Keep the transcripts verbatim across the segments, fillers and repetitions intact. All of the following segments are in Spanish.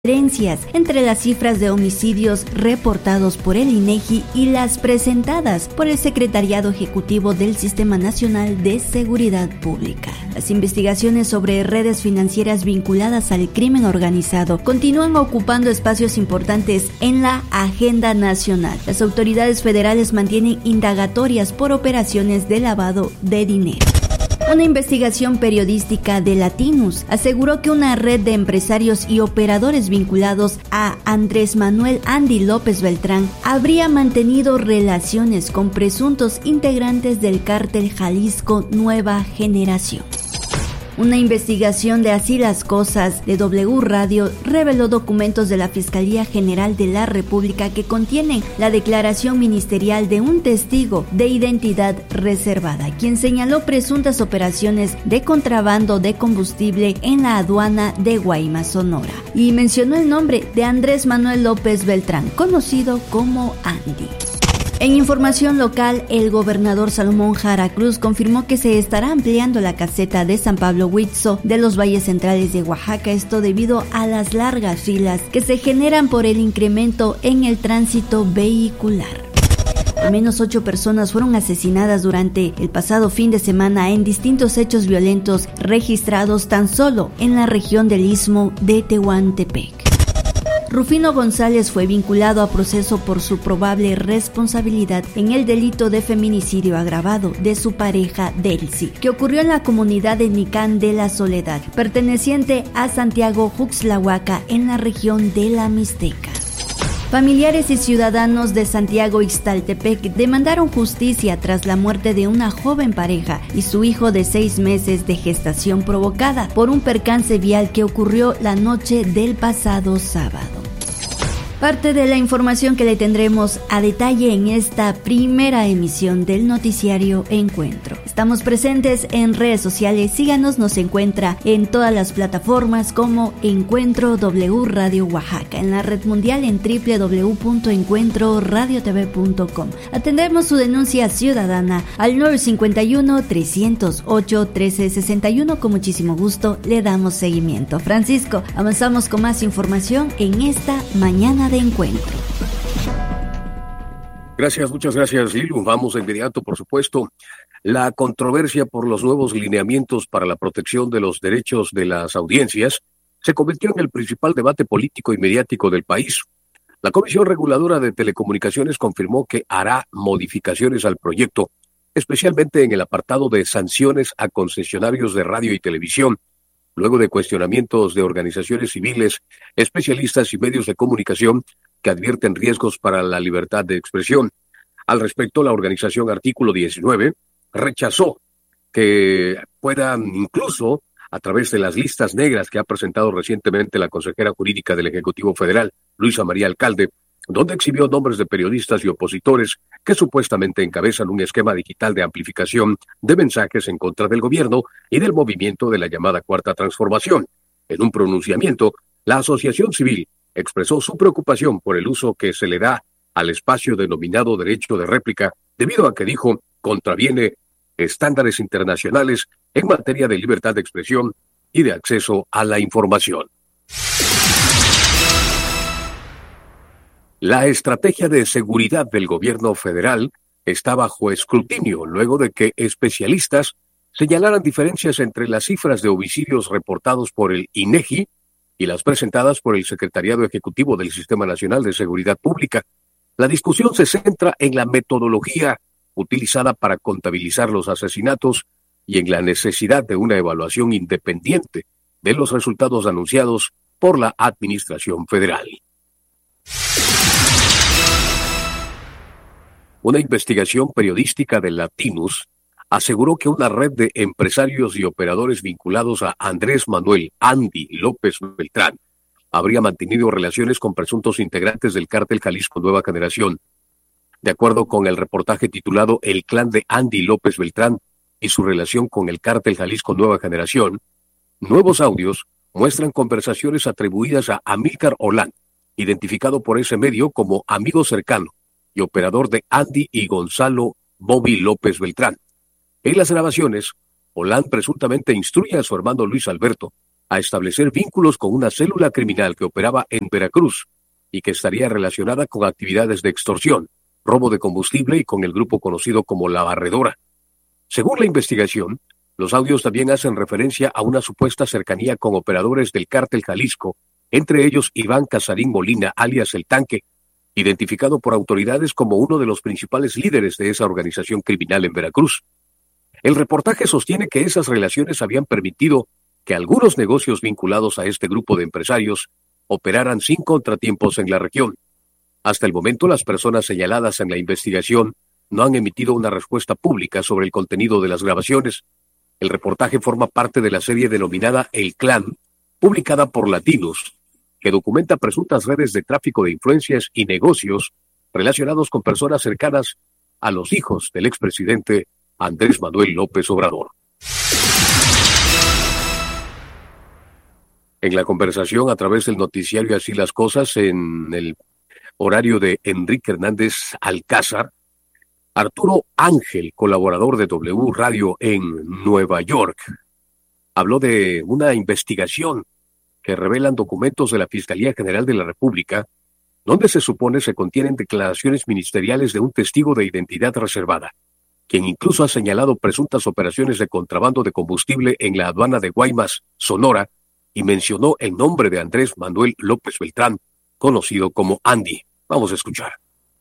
diferencias entre las cifras de homicidios reportados por el INEGI y las presentadas por el Secretariado Ejecutivo del Sistema Nacional de Seguridad Pública. Las investigaciones sobre redes financieras vinculadas al crimen organizado continúan ocupando espacios importantes en la agenda nacional. Las autoridades federales mantienen indagatorias por operaciones de lavado de dinero. Una investigación periodística de Latinus aseguró que una red de empresarios y operadores vinculados a Andrés Manuel Andy López Beltrán habría mantenido relaciones con presuntos integrantes del cártel Jalisco Nueva Generación. Una investigación de Así las Cosas de W Radio reveló documentos de la Fiscalía General de la República que contienen la declaración ministerial de un testigo de identidad reservada, quien señaló presuntas operaciones de contrabando de combustible en la aduana de Guaymas, Sonora, y mencionó el nombre de Andrés Manuel López Beltrán, conocido como Andy. En información local, el gobernador Salomón Jara Cruz confirmó que se estará ampliando la caseta de San Pablo Huitzzo de los valles centrales de Oaxaca, esto debido a las largas filas que se generan por el incremento en el tránsito vehicular. Al menos ocho personas fueron asesinadas durante el pasado fin de semana en distintos hechos violentos registrados tan solo en la región del Istmo de Tehuantepec. Rufino González fue vinculado a proceso por su probable responsabilidad en el delito de feminicidio agravado de su pareja Delcy, que ocurrió en la comunidad de Nicán de la Soledad, perteneciente a Santiago Juxtlahuaca, en la región de la Mixteca. Familiares y ciudadanos de Santiago Ixtaltepec demandaron justicia tras la muerte de una joven pareja y su hijo de seis meses de gestación provocada por un percance vial que ocurrió la noche del pasado sábado. Parte de la información que le tendremos a detalle en esta primera emisión del noticiario Encuentro. Estamos presentes en redes sociales, síganos, nos encuentra en todas las plataformas como Encuentro W Radio Oaxaca, en la red mundial en doble u doble u doble u punto encuentro radio t v punto com. Atendemos su denuncia ciudadana al nueve cinco uno, tres cero ocho, uno tres seis uno. Con muchísimo gusto le damos seguimiento. Francisco, avanzamos con más información en esta mañana de Encuentro. Gracias, muchas gracias, Lilu. Vamos de inmediato, por supuesto. La controversia por los nuevos lineamientos para la protección de los derechos de las audiencias se convirtió en el principal debate político y mediático del país. La Comisión Reguladora de Telecomunicaciones confirmó que hará modificaciones al proyecto, especialmente en el apartado de sanciones a concesionarios de radio y televisión, luego de cuestionamientos de organizaciones civiles, especialistas y medios de comunicación que advierten riesgos para la libertad de expresión. Al respecto, la organización Artículo diecinueve rechazó que puedan, incluso a través de las listas negras que ha presentado recientemente la consejera jurídica del Ejecutivo Federal, Luisa María Alcalde, donde exhibió nombres de periodistas y opositores que supuestamente encabezan un esquema digital de amplificación de mensajes en contra del gobierno y del movimiento de la llamada Cuarta Transformación. En un pronunciamiento, la Asociación Civil expresó su preocupación por el uso que se le da al espacio denominado derecho de réplica, debido a que, dijo, contraviene estándares internacionales en materia de libertad de expresión y de acceso a la información. La estrategia de seguridad del gobierno federal está bajo escrutinio luego de que especialistas señalaran diferencias entre las cifras de homicidios reportados por el INEGI y las presentadas por el Secretariado Ejecutivo del Sistema Nacional de Seguridad Pública. La discusión se centra en la metodología utilizada para contabilizar los asesinatos y en la necesidad de una evaluación independiente de los resultados anunciados por la Administración Federal. Una investigación periodística de Latinus aseguró que una red de empresarios y operadores vinculados a Andrés Manuel Andy López Beltrán habría mantenido relaciones con presuntos integrantes del cártel Jalisco Nueva Generación. De acuerdo con el reportaje titulado El clan de Andy López Beltrán y su relación con el cártel Jalisco Nueva Generación, nuevos audios muestran conversaciones atribuidas a Amílcar Olán, identificado por ese medio como amigo cercano y operador de Andy y Gonzalo Bobby López Beltrán. En las grabaciones, Olán presuntamente instruye a su hermano Luis Alberto a establecer vínculos con una célula criminal que operaba en Veracruz y que estaría relacionada con actividades de extorsión, robo de combustible y con el grupo conocido como La Barredora. Según la investigación, los audios también hacen referencia a una supuesta cercanía con operadores del Cártel Jalisco, entre ellos Iván Casarín Molina, alias El Tanque, identificado por autoridades como uno de los principales líderes de esa organización criminal en Veracruz. El reportaje sostiene que esas relaciones habían permitido que algunos negocios vinculados a este grupo de empresarios operaran sin contratiempos en la región. Hasta el momento, las personas señaladas en la investigación no han emitido una respuesta pública sobre el contenido de las grabaciones. El reportaje forma parte de la serie denominada El Clan, publicada por Latinos, que documenta presuntas redes de tráfico de influencias y negocios relacionados con personas cercanas a los hijos del expresidente Andrés Manuel López Obrador. En la conversación a través del noticiario Así las Cosas, en el horario de Enrique Hernández Alcázar, Arturo Ángel, colaborador de W Radio en Nueva York, habló de una investigación que revelan documentos de la Fiscalía General de la República, donde se supone se contienen declaraciones ministeriales de un testigo de identidad reservada, quien incluso ha señalado presuntas operaciones de contrabando de combustible en la aduana de Guaymas, Sonora, y mencionó el nombre de Andrés Manuel López Beltrán, conocido como Andy. Vamos a escuchar.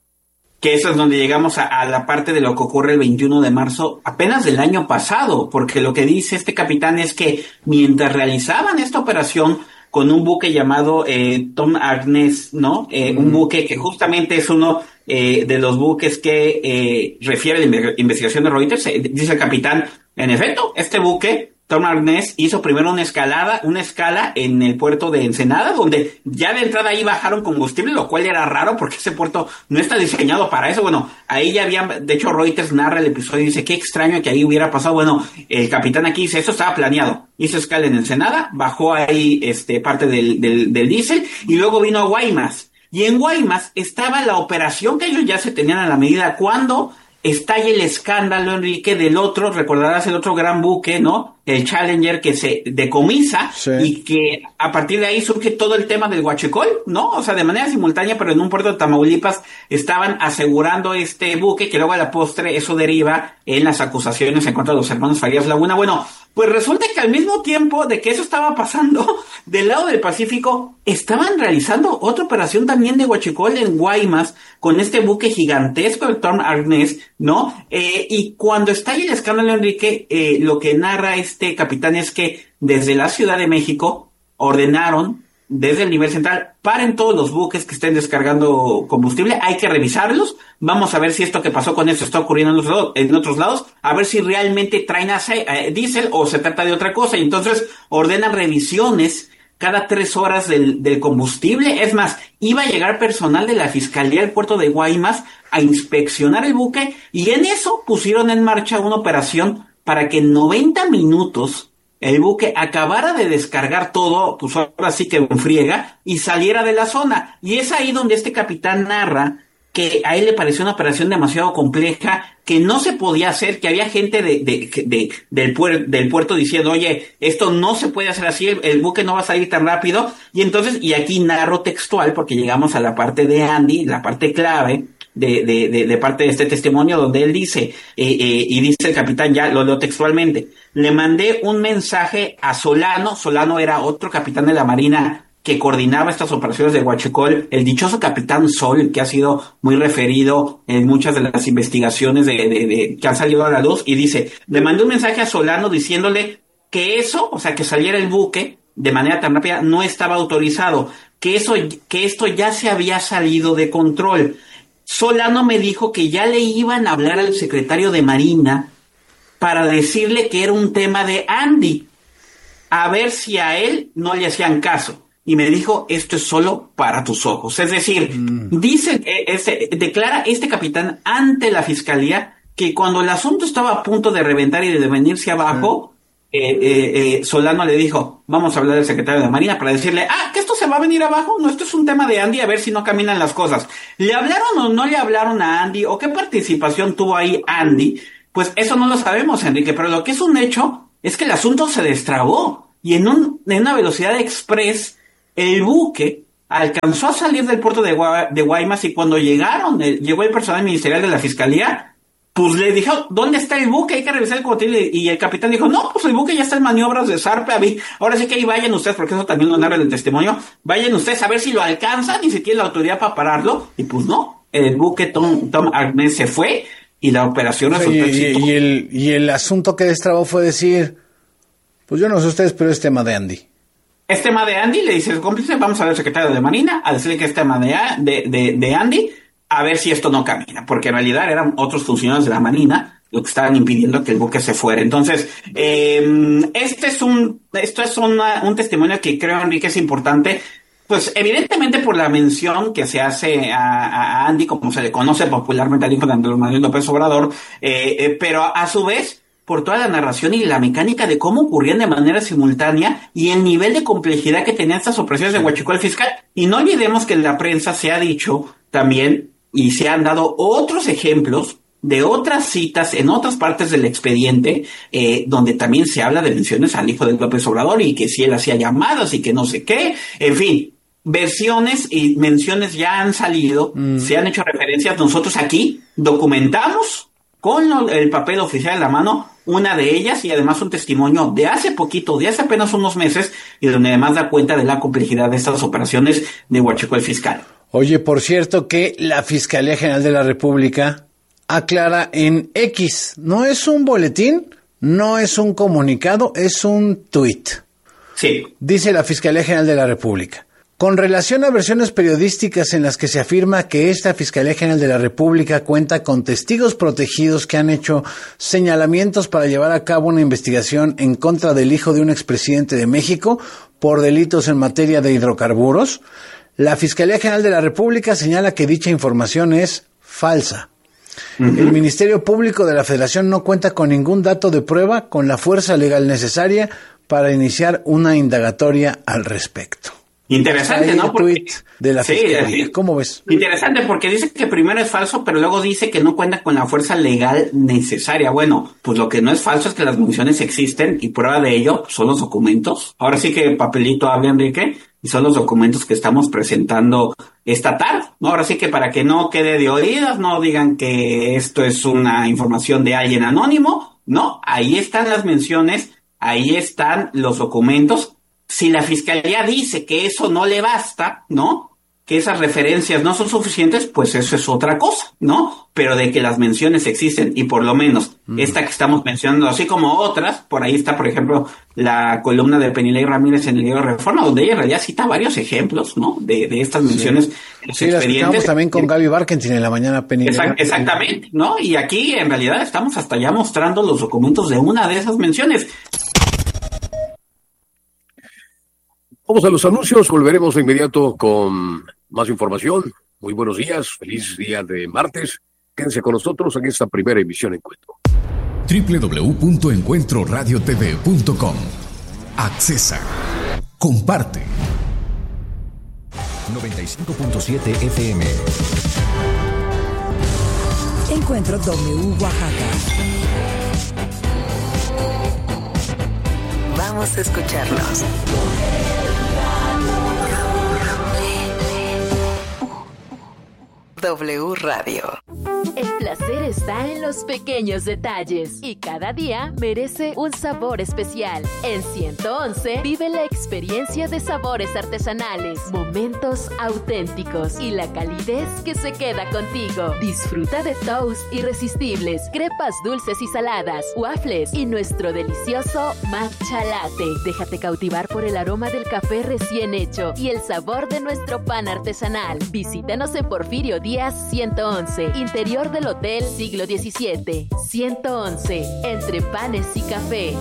Que eso es donde llegamos a, a la parte de lo que ocurre el veintiuno de marzo, apenas del año pasado, porque lo que dice este capitán es que mientras realizaban esta operación con un buque llamado eh, Tom Agnes, ¿no? Eh, mm. Un buque que justamente es uno eh, de los buques que eh, refiere la investigación de Reuters, eh, dice el capitán, en efecto, este buque Tom Agnes hizo primero una escalada, una escala en el puerto de Ensenada, donde ya de entrada ahí bajaron combustible, lo cual era raro porque ese puerto no está diseñado para eso. Bueno, ahí ya habían, de hecho Reuters narra el episodio y dice, qué extraño que ahí hubiera pasado. Bueno, el capitán aquí dice, eso estaba planeado. Hizo escala en Ensenada, bajó ahí este parte del, del, del diésel y luego vino a Guaymas. Y en Guaymas estaba la operación que ellos ya se tenían a la medida cuando estalla el escándalo, Enrique, del otro, recordarás el otro gran buque, ¿no? El Challenger, que se decomisa, sí. Y que a partir de ahí surge todo el tema del huachicol, ¿no? O sea, de manera simultánea, pero en un puerto de Tamaulipas estaban asegurando este buque, que luego a la postre eso deriva en las acusaciones en contra de los hermanos Farías Laguna. Bueno, pues resulta que al mismo tiempo de que eso estaba pasando, del lado del Pacífico, estaban realizando otra operación también de huachicol en Guaymas, con este buque gigantesco, el Tom Agnes, ¿no? Eh, y cuando estalla el escándalo, Enrique, eh, lo que narra este capitán es que desde la Ciudad de México ordenaron, desde el nivel central, paren todos los buques que estén descargando combustible, hay que revisarlos, vamos a ver si esto que pasó con eso está ocurriendo en otros lados, en otros lados, a ver si realmente traen ace- eh, diésel o se trata de otra cosa, y entonces ordenan revisiones cada tres horas del, del combustible. Es más, iba a llegar personal de la Fiscalía del puerto de Guaymas a inspeccionar el buque, y en eso pusieron en marcha una operación para que en noventa minutos el buque acabara de descargar todo, pues ahora sí que en friega, y saliera de la zona. Y es ahí donde este capitán narra que a él le pareció una operación demasiado compleja, que no se podía hacer, que había gente de, de, de, del, puer, del puerto diciendo, oye, esto no se puede hacer así, el, el buque no va a salir tan rápido. Y entonces, y aquí narro textual, porque llegamos a la parte de Andy, la parte clave, De, de, de, de parte de este testimonio, donde él dice, eh, eh, y dice el capitán, ya lo leo textualmente, le mandé un mensaje a Solano. Solano era otro capitán de la Marina que coordinaba estas operaciones de huachicol, el dichoso capitán Sol, que ha sido muy referido en muchas de las investigaciones de, de, de, que han salido a la luz, y dice, le mandé un mensaje a Solano diciéndole que eso, o sea, que saliera el buque de manera tan rápida, no estaba autorizado, que eso, que esto ya se había salido de control. Solano me dijo que ya le iban a hablar al secretario de Marina para decirle que era un tema de Andy, a ver si a él no le hacían caso. Y me dijo, esto es solo para tus ojos. Es decir, mm. dice, este, declara este capitán ante la Fiscalía que cuando el asunto estaba a punto de reventar y de venirse abajo, mm. Eh, eh, eh, Solano le dijo, vamos a hablar del secretario de Marina para decirle, ah, que esto se va a venir abajo, no, esto es un tema de Andy, a ver si no caminan las cosas. ¿Le hablaron o no le hablaron a Andy? ¿O qué participación tuvo ahí Andy? Pues eso no lo sabemos, Enrique, pero lo que es un hecho es que el asunto se destrabó. y en, un, en una velocidad express, el buque alcanzó a salir del puerto de, Gua, de Guaymas, y cuando llegaron, el, llegó el personal ministerial de la Fiscalía, pues le dijo, ¿dónde está el buque? Hay que revisar el contenido. Y el capitán dijo, no, pues el buque ya está en maniobras de zarpe. A mí, ahora sí que ahí vayan ustedes, porque eso también lo narra en el testimonio, vayan ustedes a ver si lo alcanzan y si tienen la autoridad para pararlo. Y pues no, el buque Tom, Tom Agnes se fue y la operación resultó y, exitosa. Y el, y el asunto que destrabó fue decir, pues yo no sé ustedes, pero es tema de Andy. Es tema de Andy, le dice el cómplice, vamos a ver al secretario de Marina, a decirle que es tema de, de, de, de Andy, a ver si esto no camina, porque en realidad eran otros funcionarios de la Marina lo que estaban impidiendo que el buque se fuera. Entonces, eh, este es un, esto es una, un testimonio que creo, Enrique, es importante, pues evidentemente por la mención que se hace a, a Andy, como se le conoce popularmente al hijo de Andrés Manuel López Obrador, eh, eh, pero a su vez, por toda la narración y la mecánica de cómo ocurrían de manera simultánea y el nivel de complejidad que tenían estas operaciones de Huachicol Fiscal. Y no olvidemos que en la prensa se ha dicho también, y se han dado otros ejemplos de otras citas en otras partes del expediente, eh, donde también se habla de menciones al hijo de López Obrador y que si él hacía llamadas y que no sé qué, en fin, versiones y menciones ya han salido, mm. se han hecho referencias. Nosotros aquí documentamos con el papel oficial en la mano una de ellas, y además un testimonio de hace poquito, de hace apenas unos meses, y donde además da cuenta de la complejidad de estas operaciones de Huachicol Fiscal. Oye, por cierto que la Fiscalía General de la República aclara en X, no es un boletín, no es un comunicado, es un tuit. Sí. Dice la Fiscalía General de la República: con relación a versiones periodísticas en las que se afirma que esta Fiscalía General de la República cuenta con testigos protegidos que han hecho señalamientos para llevar a cabo una investigación en contra del hijo de un expresidente de México por delitos en materia de hidrocarburos, la Fiscalía General de la República señala que dicha información es falsa. Uh-huh. El Ministerio Público de la Federación no cuenta con ningún dato de prueba con la fuerza legal necesaria para iniciar una indagatoria al respecto. Interesante, ¿no? Porque, de la Fiscalía. Sí, ¿cómo ves? Interesante, porque dice que primero es falso, pero luego dice que no cuenta con la fuerza legal necesaria. Bueno, pues lo que no es falso es que las menciones existen, y prueba de ello son los documentos. Ahora sí que papelito habla, Enrique, y son los documentos que estamos presentando esta tarde, ¿no? Ahora sí que para que no quede de oídas, no digan que esto es una información de alguien anónimo, no, ahí están las menciones, ahí están los documentos. Si la Fiscalía dice que eso no le basta, ¿no?, que esas referencias no son suficientes, pues eso es otra cosa, ¿no? Pero de que las menciones existen, y por lo menos mm. esta que estamos mencionando, así como otras, por ahí está, por ejemplo, la columna de Penilei Ramírez en el libro Reforma, donde ella en realidad cita varios ejemplos, ¿no?, de, de estas menciones. Sí, los sí las escuchamos también con Gaby Barkentin en la mañana, Penilei. Exact, exactamente, ¿no? Y aquí en realidad estamos hasta ya mostrando los documentos de una de esas menciones. Vamos a los anuncios, volveremos de inmediato con más información. Muy buenos días, feliz día de martes. Quédense con nosotros en esta primera emisión Encuentro. doble u doble u doble u punto encuentro radio t v punto com. Accesa. Comparte. noventa y cinco punto siete F M. Encuentro W Oaxaca. Vamos a escucharlos. W Radio. El placer está en los pequeños detalles y cada día merece un sabor especial. En ciento once vive la experiencia de sabores artesanales, momentos auténticos y la calidez que se queda contigo. Disfruta de toast irresistibles, crepas dulces y saladas, waffles y nuestro delicioso matcha latte. Déjate cautivar por el aroma del café recién hecho y el sabor de nuestro pan artesanal. Visítanos en Porfirio Díaz ciento once, interior del Hotel Siglo diecisiete. ciento once, entre panes y café.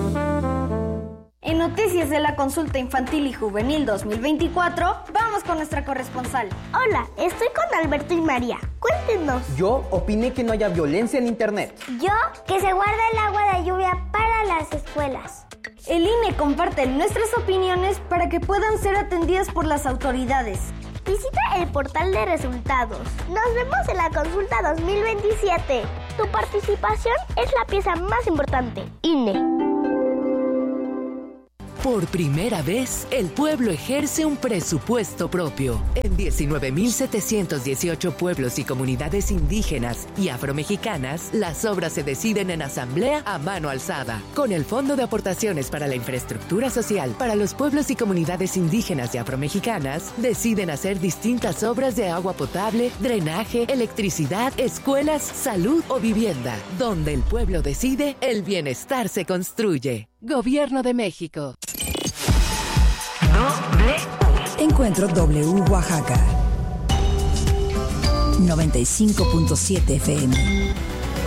En noticias de la Consulta Infantil y Juvenil dos mil veinticuatro, vamos con nuestra corresponsal. Hola, estoy con Alberto y María. Cuéntenos. Yo opiné que no haya violencia en internet. Yo, que se guarde el agua de lluvia para las escuelas. El I N E comparte nuestras opiniones para que puedan ser atendidas por las autoridades. Visita el portal de resultados. Nos vemos en la consulta dos mil veintisiete. Tu participación es la pieza más importante. I N E. Por primera vez, el pueblo ejerce un presupuesto propio. En diecinueve mil setecientos dieciocho pueblos y comunidades indígenas y afromexicanas, las obras se deciden en asamblea a mano alzada. Con el Fondo de Aportaciones para la Infraestructura Social para los pueblos y comunidades indígenas y afromexicanas, deciden hacer distintas obras de agua potable, drenaje, electricidad, escuelas, salud o vivienda. Donde el pueblo decide, el bienestar se construye. Gobierno de México. Encuentro W Oaxaca. noventa y cinco punto siete F M.